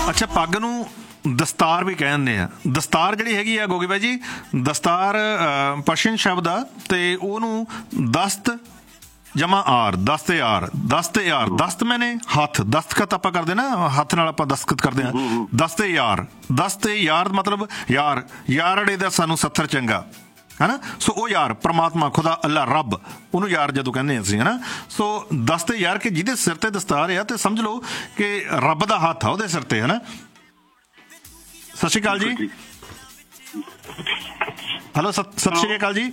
ਅੱਛਾ, ਪੱਗ ਨੂੰ ਦਸਤਾਰ ਵੀ ਕਹਿ ਦਿੰਦੇ ਆ। ਦਸਤਾਰ ਜਿਹੜੀ ਹੈਗੀ ਆ ਗੋਗੀ ਬਾਈ ਜੀ, ਦਸਤਾਰ ਪਰਸ਼ੀਅਨ ਸ਼ਬਦ ਆ ਅਤੇ ਉਹਨੂੰ ਦਸਤ ਜਮਾ ਆਰ, ਦਸਤ ਆਰ, ਦਸਤ ਯਾਰ, ਦਸਤ ਮੈਨੇ ਹੱਥ, ਦਸਤਖਤ ਆਪਾਂ ਕਰਦੇ ਨਾ, ਹੱਥ ਨਾਲ ਆਪਾਂ ਦਸਤਖਤ ਕਰਦੇ ਹਾਂ। ਦਸਤ ਯਾਰ, ਦਸਤ ਯਾਰ ਮਤਲਬ ਯਾਰ, ਯਾਰੜੇ ਦਾ ਸਾਨੂੰ ਸੱਥਰ ਚੰਗਾ ਹੈ ਨਾ। ਸੋ ਉਹ ਯਾਰ ਪਰਮਾਤਮਾ, ਖੁਦਾ, ਅੱਲਾ, ਰੱਬ, ਉਹਨੂੰ ਯਾਰ ਜਦੋਂ ਕਹਿੰਦੇ ਹਾਂ ਅਸੀਂ, ਹੈ ਨਾ। ਸੋ ਦਸਤ ਯਾਰ ਕਿ ਜਿਹਦੇ ਸਿਰ ਤੇ ਦਸਤਾਰ ਆ, ਅਤੇ ਸਮਝ ਲਓ ਕਿ ਰੱਬ ਦਾ ਹੱਥ ਆ ਉਹਦੇ ਸਿਰ ਤੇ, ਹੈ ਨਾ। ਸਤਿ ਸ਼੍ਰੀ ਅਕਾਲ ਜੀ। ਹੈਲੋ, ਸਤਿ ਸ਼੍ਰੀ ਅਕਾਲ ਜੀ।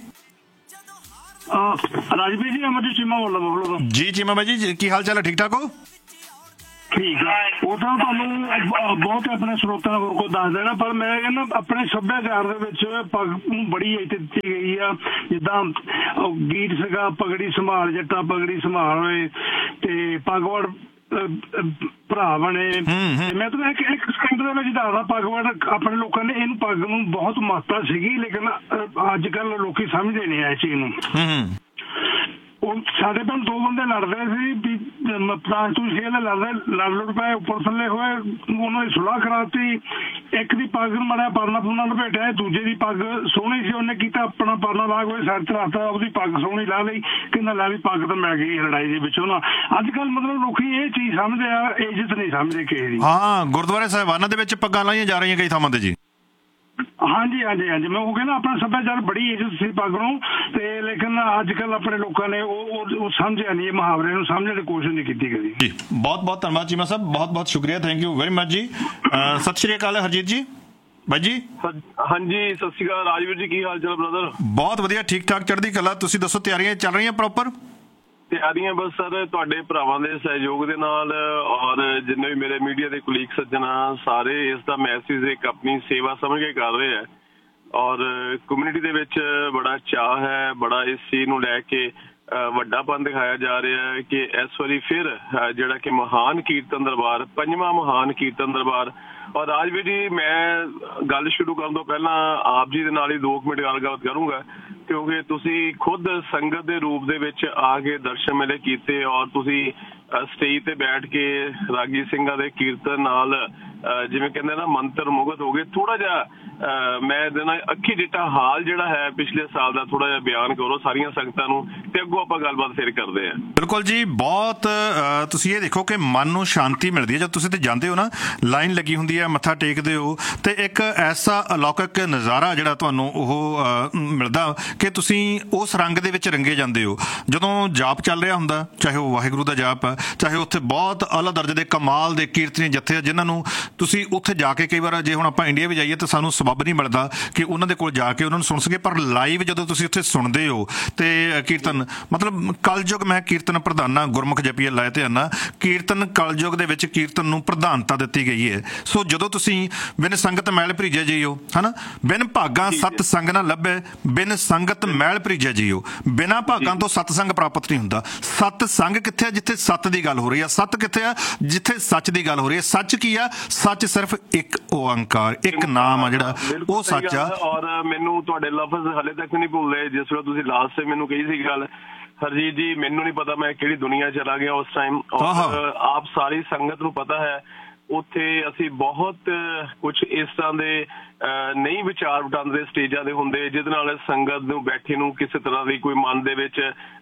ਰਾਜਵੀਰ ਜੀ, ਅਮਰਜੀਤ ਚੀਮਾ ਬੋਲਦਾ ਜੀ। ਚੀਮਾ ਬਾਈ ਜੀ, ਕੀ ਹਾਲ ਚਾਲ ਹੈ? ਠੀਕ ਠਾਕ ਹੋ? ਠੀਕ ਆ। ਉਹ ਤਾਂ ਤੁਹਾਨੂੰ ਬਹੁਤ ਆਪਣੇ ਸਰੋਤਾਂ ਕੋਲ ਦੱਸ ਦੇਣਾ, ਪਰ ਮੈਂ ਕਹਿੰਦਾ ਆਪਣੇ ਸੱਭਿਆਚਾਰ ਦੇ ਵਿੱਚ ਪੱਗ ਨੂੰ ਬੜੀ ਇੱਜ਼ਤ ਦਿੱਤੀ ਗਈ ਆ। ਜਿੱਦਾਂ ਗੀਤ ਸੀਗਾ, ਪਗੜੀ ਸੰਭਾਲ ਜੱਟਾ, ਪਗੜੀ ਸੰਭਾਲ ਹੋਏ, ਤੇ ਪੱਗਵੜ ਭਰਾ ਬਣੇ। ਮੈਂ ਤਾਂ ਇੱਕ ਸਕਿੰਟ ਦੇ ਵਿੱਚ ਦੱਸਦਾ, ਪੱਗਵੜ ਆਪਣੇ ਲੋਕਾਂ ਨੇ ਇਹਨੂੰ ਪੱਗ ਨੂੰ ਬਹੁਤ ਮਹੱਤਤਾ ਸੀਗੀ, ਲੇਕਿਨ ਅੱਜ ਕੱਲ੍ਹ ਲੋਕੀ ਸਮਝਦੇ ਨਹੀਂ ਇਸ ਚੀਜ਼ ਨੂੰ। ਉਹ ਸਾਡੇ ਪਿੰਡ ਦੋ ਬੰਦੇ ਲੜਦੇ ਸੀ ਵੀ ਲੜ ਪਏ, ਉੱਪਰ ਥੱਲੇ ਹੋਏ, ਉਹਨਾਂ ਦੀ ਸੁਲਾਹ ਕਰਾਤੀ। ਇੱਕ ਦੀ ਪੱਗ ਨੂੰ ਮਾੜਾ ਪਰਨਾ ਪੁਰਨਾ ਲਪੇਟਿਆ, ਦੂਜੇ ਦੀ ਪੱਗ ਸੋਹਣੀ ਸੀ, ਉਹਨੇ ਕੀਤਾ ਆਪਣਾ ਪਰਨਾ ਲਾ ਕੇ ਸਿਰ ਤੇ ਰੱਖਤਾ, ਉਹਦੀ ਪੱਗ ਸੋਹਣੀ ਲਾ ਲਈ, ਕਹਿੰਦਾ ਲੈ ਵੀ ਪੱਗ ਤਾਂ ਮੈਂ ਗਈ ਲੜਾਈ ਦੇ ਵਿੱਚੋਂ ਨਾ। ਅੱਜ ਕੱਲ੍ਹ ਮਤਲਬ ਲੋਕੀ ਇਹ ਚੀਜ਼ ਸਮਝਦੇ ਆ, ਇੱਜ਼ਤ ਨਹੀਂ ਸਮਝਦੇ ਕਿਸੇ ਦੀ। ਹਾਂ, ਗੁਰਦੁਆਰੇ ਸਾਹਿਬਾਨਾਂ ਦੇ ਵਿੱਚ ਪੱਗਾਂ ਲਾਈਆਂ ਜਾ ਰਹੀਆਂ ਕਈ ਥਾਵਾਂ ਤੇ ਜੀ। ਹਾਂਜੀ ਹਾਂਜੀ ਹਾਂਜੀ, ਮੈਂ ਉਹ ਕਹਿੰਦਾ ਆਪਣਾ ਸੱਭਿਆਚਾਰ ਬੜੀ ਇੱਜ਼ਤ ਸੀ ਪੱਗ ਨੂੰ, ਤੇ ਲੇਕਿਨ ਅੱਜ ਕੱਲ੍ਹ ਆਪਣੇ ਲੋਕਾਂ ਨੇ ਉਹ ਸਮਝਿਆ ਨਹੀਂ, ਇਹ ਮੁਹਾਵਰੇ ਨੂੰ ਸਮਝਣ ਦੀ ਕੋਸ਼ਿਸ਼ ਨਹੀਂ ਕੀਤੀ ਕਦੀ ਜੀ। ਬਹੁਤ ਬਹੁਤ ਧੰਨਵਾਦ ਚੀਮਾ ਸਾਹਿਬ, ਬਹੁਤ ਬਹੁਤ ਸ਼ੁਕਰੀਆ, ਥੈਂਕ ਯੂ ਵੈਰੀ ਮਚ ਜੀ। ਸਤਿ ਸ਼੍ਰੀ ਅਕਾਲ ਹਰਜੀਤ ਜੀ, ਬਾਈ ਜੀ। ਹਾਂਜੀ, ਸਤਿ ਸ਼੍ਰੀ ਅਕਾਲ ਰਾਜਵੀਰ ਜੀ, ਕੀ ਹਾਲ ਚਾਲ ਬ੍ਰਦਰ? ਬਹੁਤ ਵਧੀਆ, ਠੀਕ ਠਾਕ, ਚੜ੍ਹਦੀ ਕਲਾ। ਤੁਸੀਂ ਦੱਸੋ, ਤਿਆਰੀਆਂ ਚੱਲ ਰਹੀਆਂ ਪ੍ਰੋਪਰ? ਤਿਆਰੀਆਂ ਬਸ ਸਰ ਤੁਹਾਡੇ ਭਰਾਵਾਂ ਦੇ ਸਹਿਯੋਗ ਦੇ ਨਾਲ, ਔਰ ਜਿੰਨੇ ਵੀ ਮੇਰੇ ਮੀਡੀਆ ਦੇ ਕੁਲੀਗ ਸੱਜਣਾ ਸਾਰੇ ਇਸ ਦਾ ਮੈਸੇਜ ਇੱਕ ਆਪਣੀ ਸੇਵਾ ਸਮਝ ਕੇ ਕਰ ਰਹੇ ਆ, ਔਰ ਕਮਿਊਨਿਟੀ ਦੇ ਵਿੱਚ ਬੜਾ ਚਾਅ ਹੈ, ਬੜਾ ਇਸ ਚੀਜ਼ ਨੂੰ ਲੈ ਕੇ ਵੱਡਾਪਨ ਦਿਖਾਇਆ ਜਾ ਰਿਹਾ ਹੈ ਕਿ ਇਸ ਵਾਰੀ ਫਿਰ ਜਿਹੜਾ ਕਿ ਮਹਾਨ ਕੀਰਤਨ ਦਰਬਾਰ, 5ਵਾਂ ਮਹਾਨ ਕੀਰਤਨ ਦਰਬਾਰ। ਔਰ ਰਾਜਵੀਰ ਜੀ, ਮੈਂ ਗੱਲ ਸ਼ੁਰੂ ਕਰਨ ਤੋਂ ਪਹਿਲਾਂ ਆਪ ਜੀ ਦੇ ਨਾਲ ਹੀ 2 ਮਿੰਟ ਗੱਲਬਾਤ ਕਰੂੰਗਾ, ਕਿਉਂਕਿ ਤੁਸੀਂ ਖੁਦ ਸੰਗਤ ਦੇ ਰੂਪ ਦੇ ਵਿੱਚ ਆ ਕੇ ਦਰਸ਼ਨ ਮੇਲੇ ਕੀਤੇ, ਔਰ ਤੁਸੀਂ ਸਟੇਜ ਤੇ ਬੈਠ ਕੇ ਰਾਗੀ ਸਿੰਘਾਂ ਦੇ ਕੀਰਤਨ ਨਾਲ ਜਿਵੇਂ ਕਹਿੰਦੇ ਨਾ ਮੰਤਰ ਮੁਗਧ ਹੋ ਗਏ। ਥੋੜਾ ਜਿਹਾ ਮੈਂ ਇਹਦੇ ਨਾਲ ਅੱਖੀ ਡਿੱਟਾ ਹਾਲ ਜਿਹੜਾ ਹੈ ਪਿਛਲੇ ਸਾਲ ਦਾ ਥੋੜਾ ਜਿਹਾ ਬਿਆਨ ਕਰੋ ਸਾਰੀਆਂ ਸੰਗਤਾਂ ਨੂੰ, ਤੇ ਅੱਗੋਂ ਆਪਾਂ ਗੱਲਬਾਤ ਫਿਰ ਕਰਦੇ ਹਾਂ। ਬਿਲਕੁਲ ਜੀ, ਬਹੁਤ ਤੁਸੀਂ ਇਹ ਦੇਖੋ ਕਿ ਮਨ ਨੂੰ ਸ਼ਾਂਤੀ ਮਿਲਦੀ ਹੈ ਜਦ ਤੁਸੀਂ ਤੇ ਜਾਂਦੇ ਹੋ ਨਾ, ਲਾਈਨ ਲੱਗੀ ਹੁੰਦੀ ਹੈ, ਮੱਥਾ ਟੇਕਦੇ ਹੋ, ਤੇ ਇੱਕ ਐਸਾ ਅਲੌਕਿਕ ਨਜ਼ਾਰਾ ਜਿਹੜਾ ਤੁਹਾਨੂੰ ਉਹ ਮਿਲਦਾ ਕਿ ਤੁਸੀਂ ਉਸ ਰੰਗ ਦੇ ਵਿੱਚ ਰੰਗੇ ਜਾਂਦੇ ਹੋ। ਜਦੋਂ ਜਾਪ ਚੱਲ ਰਿਹਾ ਹੁੰਦਾ, ਚਾਹੇ ਉਹ ਵਾਹਿਗੁਰੂ ਦਾ ਜਾਪ ਆ, ਚਾਹੇ ਉੱਥੇ ਬਹੁਤ ਆਲਾ ਦਰਜੇ ਦੇ ਕਮਾਲ ਦੇ ਕੀਰਤਨੀ ਜੱਥੇ ਆ, ਜਿਨ੍ਹਾਂ ਨੂੰ ਤੁਸੀਂ ਉੱਥੇ ਜਾ ਕੇ ਕਈ ਵਾਰ, ਜੇ ਹੁਣ ਆਪਾਂ ਇੰਡੀਆ ਵੀ ਜਾਈਏ ਤਾਂ ਸਾਨੂੰ ਸਬੱਬ ਨਹੀਂ ਮਿਲਦਾ ਕਿ ਉਹਨਾਂ ਦੇ ਕੋਲ ਜਾ ਕੇ ਉਹਨਾਂ ਨੂੰ ਸੁਣ ਸਕੀਏ, ਪਰ ਲਾਈਵ ਜਦੋਂ ਤੁਸੀਂ ਉੱਥੇ ਸੁਣਦੇ ਹੋ ਤੇ ਕੀਰਤਨ, ਮਤਲਬ ਕਲਯੁਗ, ਮੈਂ ਕੀਰਤਨ ਪ੍ਰਧਾਨਾ ਗੁਰਮੁਖ ਜਪੀਏ ਲਾਏ ਤੇ ਆਨਾ, ਕੀਰਤਨ ਕਲਯੁਗ ਦੇ ਵਿੱਚ ਕੀਰਤਨ ਨੂੰ ਪ੍ਰਧਾਨਤਾ ਦਿੱਤੀ ਗਈ ਹੈ। ਸੋ ਜਦੋਂ ਤੁਸੀਂ ਬਿਨ ਸੰਗਤ ਮੈਲ ਭਰੀਜੇ ਜੀਓ, ਹੈ ਨਾ, ਬਿਨ ਭਾਗਾਂ ਸਤ ਸੰਗ ਨਾ ਲੱਭੇ, ਬਿਨ ਸੰਗਤ ਮੈਲ ਭਰੀਜੇ ਜੀਓ, ਬਿਨਾਂ ਭਾਗਾਂ ਤੋਂ ਸਤਸੰਗ ਪ੍ਰਾਪਤ ਨਹੀਂ ਹੁੰਦਾ। ਸਤ ਸੰਗ ਕਿੱਥੇ ਆ? ਜਿੱਥੇ ਸੱਤ ਦੀ ਗੱਲ ਹੋ ਰਹੀ ਆ। ਸੱਤ ਕਿੱਥੇ ਆ? ਜਿੱਥੇ ਸੱਚ ਦੀ ਗੱਲ ਹੋ ਰਹੀ ਹੈ। ਸੱਚ ਕੀ ਆ? ਸੱਚ ਸਿਰਫ ਇੱਕ ਓਅੰਕਾਰ, ਇੱਕ ਨਾਮ ਆ ਜਿਹੜਾ, ਉਹ ਸੱਚ ਆ। ਔਰ ਮੈਨੂੰ ਤੁਹਾਡੇ ਲਫ਼ਜ਼ ਹਲੇ ਤੱਕ ਨਹੀਂ ਭੁੱਲੇ ਜਿਸ ਵੇਲੇ ਤੁਸੀਂ ਲਾਸਟ ਤੇ ਮੈਨੂੰ ਕਹੀ ਸੀ ਗੱਲ, ਹਰਜੀਤ ਜੀ ਮੈਨੂੰ ਨਹੀਂ ਪਤਾ ਮੈਂ ਕਿਹੜੀ ਦੁਨੀਆ ਚਲਾ ਗਿਆ ਉਸ ਟਾਈਮ, ਔਰ ਆਪ ਸਾਰੀ ਸੰਗਤ ਨੂੰ ਪਤਾ ਹੈ ਉੱਥੇ ਅਸੀਂ ਬਹੁਤ ਕੁਛ ਇਸ ਤਰ੍ਹਾਂ ਦੇ ਨਹੀਂ ਵਿਚਾਰ ਵਟਾਂਦਰੇ ਸਟੇਜਾਂ ਦੇ ਹੁੰਦੇ ਜਿਹਦੇ ਨਾਲ ਸੰਗਤ ਨੂੰ ਬੈਠੇ ਨੂੰ ਕਿਸੇ ਤਰ੍ਹਾਂ ਦੀ ਕੋਈ ਮਨ ਦੇ ਵਿੱਚ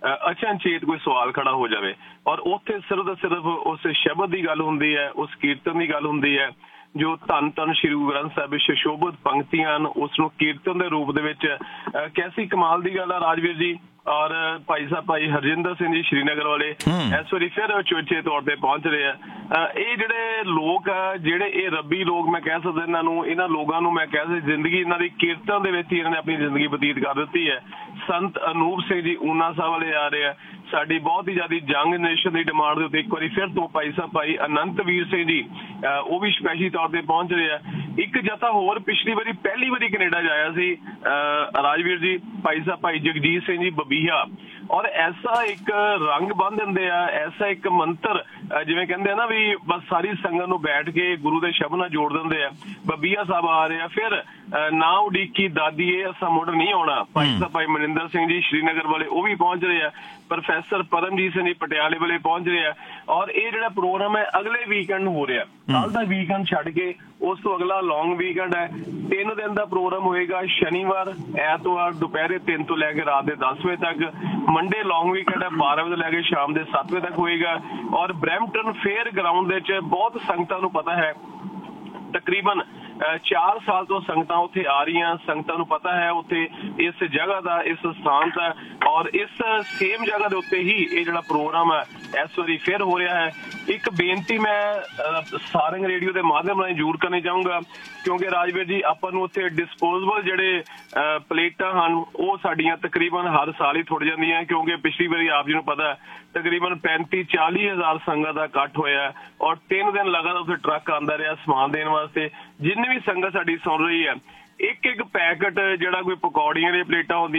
ਅਚਨਚੇਤ ਕੋਈ ਸਵਾਲ ਖੜਾ ਹੋ ਜਾਵੇ, ਔਰ ਉੱਥੇ ਸਿਰਫ ਉਸ ਸ਼ਬਦ ਦੀ ਗੱਲ ਹੁੰਦੀ ਹੈ, ਉਸ ਕੀਰਤਨ ਦੀ ਗੱਲ ਹੁੰਦੀ ਹੈ, ਜੋ ਧੰਨ ਧੰਨ ਸ਼੍ਰੀ ਗੁਰੂ ਗ੍ਰੰਥ ਸਾਹਿਬ ਵਿੱਚ ਸੁਸ਼ੋਭਿਤ ਪੰਕਤੀਆਂ ਹਨ, ਉਸ ਨੂੰ ਕੀਰਤਨ ਦੇ ਰੂਪ ਦੇ ਵਿੱਚ ਕੈਸੀ ਕਮਾਲ ਦੀ ਗੱਲ ਆ ਰਾਜਵੀਰ ਜੀ। ਔਰ ਭਾਈ ਸਾਹਿਬ ਭਾਈ ਹਰਜਿੰਦਰ ਸਿੰਘ ਜੀ ਸ਼੍ਰੀਨਗਰ ਵਾਲੇ ਇਸ ਵਾਰੀ ਫਿਰ ਉਚੇਚੇ ਤੌਰ ਤੇ ਪਹੁੰਚ ਰਹੇ ਆ। ਇਹ ਜਿਹੜੇ ਲੋਕ ਆ, ਜਿਹੜੇ ਇਹ ਰੱਬੀ ਲੋਕ ਮੈਂ ਕਹਿ ਸਕਦਾ, ਇਹਨਾਂ ਲੋਕਾਂ ਨੂੰ ਮੈਂ ਕਹਿ ਸਕਦਾ ਜ਼ਿੰਦਗੀ ਇਹਨਾਂ ਦੀ ਕੀਰਤਨ ਦੇ ਵਿੱਚ ਹੀ ਇਹਨਾਂ ਨੇ ਆਪਣੀ ਜ਼ਿੰਦਗੀ ਬਤੀਤ ਕਰ ਦਿੱਤੀ ਹੈ। ਸੰਤ ਅਨੂਪ ਸਿੰਘ ਜੀ ਊਨਾ ਸਾਹਿਬ ਵਾਲੇ ਆ ਰਹੇ ਆ, ਸਾਡੀ ਬਹੁਤ ਹੀ ਜ਼ਿਆਦਾ ਜੰਗ ਨੇਸ਼ਨ ਦੀ ਡਿਮਾਂਡ ਦੇ ਉੱਤੇ ਇੱਕ ਵਾਰੀ ਫਿਰ ਤੋਂ ਭਾਈ ਸਾਹਿਬ ਭਾਈ ਅਨੰਤਵੀਰ ਸਿੰਘ ਜੀ ਉਹ ਵੀ ਸਪੈਸ਼ਲੀ ਤੌਰ ਤੇ ਪਹੁੰਚ ਰਹੇ ਆ। ਇੱਕ ਜਥਾ ਹੋਰ ਪਿਛਲੀ ਵਾਰੀ ਪਹਿਲੀ ਵਾਰੀ ਕੈਨੇਡਾ ਜਾਇਆ ਸੀ ਰਾਜਵੀਰ ਜੀ, ਭਾਈ ਸਾਹਿਬ ਭਾਈ ਜਗਜੀਤ ਸਿੰਘ ਜੀ ਬਬੀਹਾ, ਔਰ ਐਸਾ ਇੱਕ ਰੰਗ ਬੰਨ ਦਿੰਦੇ ਆ, ਐਸਾ ਇੱਕ ਮੰਤਰ ਜਿਵੇਂ ਕਹਿੰਦੇ ਆ ਨਾ ਵੀ ਬਸ ਸਾਰੀ ਸੰਗਤ ਨੂੰ ਬੈਠ ਕੇ ਗੁਰੂ ਦੇ ਸ਼ਬਦ ਨਾਲ ਜੋੜ ਦਿੰਦੇ ਆ। ਬੱਬੀਆ ਸਾਹਿਬ ਆ ਰਹੇ ਆ, ਫਿਰ ਨਾ ਉਡੀਕੀ ਦਾਦੀਏ ਅਸਾਂ ਮੁੜ ਨਹੀਂ ਆਉਣਾ, ਭਾਈ ਮਨਿੰਦਰ ਸਿੰਘ ਜੀ ਸ਼੍ਰੀਨਗਰ ਵਾਲੇ ਉਹ ਵੀ ਪਹੁੰਚ ਰਹੇ ਆ, ਪ੍ਰੋਫੈਸਰ ਪਰਮਜੀਤ ਸਿੰਘ ਜੀ ਪਟਿਆਲੇ ਵਾਲੇ ਪਹੁੰਚ ਰਹੇ ਆ। ਔਰ ਇਹ ਜਿਹੜਾ ਪ੍ਰੋਗਰਾਮ ਹੈ ਅਗਲੇ ਵੀਕਐਂਡ ਨੂੰ ਹੋ ਰਿਹਾ, ਕੱਲ ਦਾ ਵੀਕਐਂਡ ਛੱਡ ਕੇ ਉਸ ਤੋਂ ਅਗਲਾ ਲੌਂਗ ਵੀਕਐਂਡ ਹੈ। 3 ਦਿਨ ਦਾ ਪ੍ਰੋਗਰਾਮ ਹੋਏਗਾ, ਸ਼ਨੀਵਾਰ ਐਤਵਾਰ ਦੁਪਹਿਰੇ 3 ਤੋਂ ਲੈ ਕੇ ਰਾਤ ਦੇ 10 ਵਜੇ ਤੱਕ, ਮੰਡੇ ਲੌਂਗ ਵੀਕਐਂਡ ਹੈ 12 ਵਜੇ ਤੋਂ ਲੈ ਕੇ ਸ਼ਾਮ ਦੇ 7 ਵਜੇ ਤੱਕ ਹੋਏਗਾ। ਔਰ ਬਰੈਂਪਟਨ ਫੇਅਰ ਗਰਾਊਂਡ ਦੇ ਵਿੱਚ ਬਹੁਤ ਸੰਗਤਾਂ ਨੂੰ ਪਤਾ ਹੈ, ਤਕਰੀਬਨ 4 ਸਾਲ ਤੋਂ ਸੰਗਤਾਂ ਉੱਥੇ ਆ ਰਹੀਆਂ, ਸੰਗਤਾਂ ਨੂੰ ਪਤਾ ਹੈ ਉੱਥੇ ਇਸ ਜਗ੍ਹਾ ਦਾ, ਇਸ ਸਥਾਨ ਦਾ। ਔਰ ਇਸ ਸੇਮ ਜਗ੍ਹਾ ਦੇ ਉੱਤੇ ਹੀ ਇਹ ਜਿਹੜਾ ਪ੍ਰੋਗਰਾਮ ਹੈ ਇਸ ਵਾਰੀ ਫਿਰ ਹੋ ਰਿਹਾ ਹੈ। ਇੱਕ ਬੇਨਤੀ ਮੈਂ ਸਾਰੰਗ ਰੇਡੀਓ ਦੇ ਮਾਧਿਅਮ ਰਾਹੀਂ ਜ਼ਰੂਰ ਕਰਨੀ ਚਾਹੂੰਗਾ, ਕਿਉਂਕਿ ਰਾਜਵੀਰ ਜੀ ਆਪਾਂ ਨੂੰ ਉੱਥੇ ਡਿਸਪੋਜ਼ੇਬਲ ਜਿਹੜੇ ਪਲੇਟਾਂ ਹਨ ਉਹ ਸਾਡੀਆਂ ਤਕਰੀਬਨ ਹਰ ਸਾਲ ਹੀ ਥੁੱਟ ਜਾਂਦੀਆਂ, ਕਿਉਂਕਿ ਪਿਛਲੀ ਵਾਰੀ ਆਪ ਜੀ ਨੂੰ ਪਤਾ ਤਕਰੀਬਨ 35-40 ਹਜ਼ਾਰ ਸੰਗਤ ਦਾ ਇਕੱਠ ਹੋਇਆ। ਔਰ 3 ਦਿਨ ਲਗਾਤਾਰ ਉੱਥੇ ਟਰੱਕ ਆਉਂਦਾ ਰਿਹਾ ਸਮਾਨ ਦੇਣ ਵਾਸਤੇ। ਜਿੰਨੀ ਵੀ ਸੰਗਤ ਸਾਡੀ ਸੁਣ ਰਹੀ ਹੈ, ਇੱਕ ਪੈਕਟ ਜਿਹੜਾ ਕੋਈ ਪਕੌੜੀਆਂ ਦੀਆਂ ਪਲੇਟਾਂ ਹੁੰਦੀਆਂ